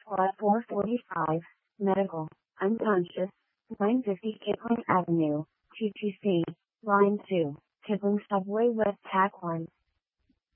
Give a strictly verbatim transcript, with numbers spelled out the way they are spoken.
Plot four forty-five, medical, unconscious, nine fifty Kipling Avenue, T T C, line two, Kipling Subway West Tack one.